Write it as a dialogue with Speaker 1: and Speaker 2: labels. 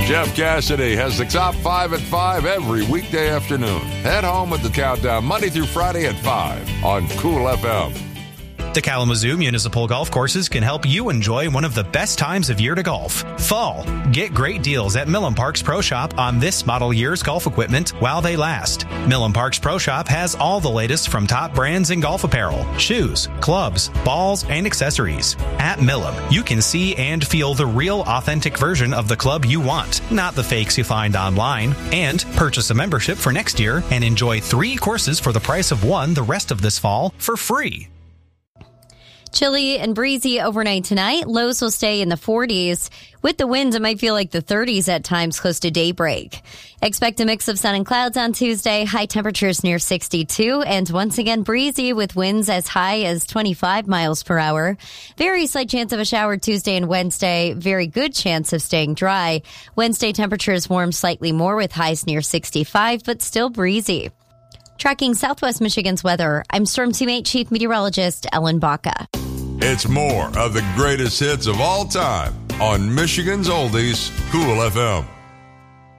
Speaker 1: Jeff Cassidy has the top 5 at 5 every weekday afternoon. Head home with the countdown Monday through Friday at 5 on Cool FM.
Speaker 2: The Kalamazoo Municipal Golf Courses can help you enjoy one of the best times of year to golf, fall. Get great deals at Millen Parks Pro Shop on this model year's golf equipment while they last. Millen Parks Pro Shop has all the latest from top brands in golf apparel, shoes, clubs, balls, and accessories. At Millen, you can see and feel the real authentic version of the club you want, not the fakes you find online. And purchase a membership for next year and enjoy 3 courses for the price of 1 the rest of this fall for free.
Speaker 3: Chilly and breezy overnight tonight. Lows will stay in the 40s. With the winds, it might feel like the 30s at times close to daybreak. Expect a mix of sun and clouds on Tuesday. High temperatures near 62. And once again, breezy with winds as high as 25 miles per hour. Very slight chance of a shower Tuesday and Wednesday. Very good chance of staying dry. Wednesday temperatures warm slightly more with highs near 65, but still breezy. Tracking Southwest Michigan's weather, I'm Storm Team 8 Chief Meteorologist Ellen Baca.
Speaker 1: It's more of the greatest hits of all time on Michigan's Oldies, Cool FM.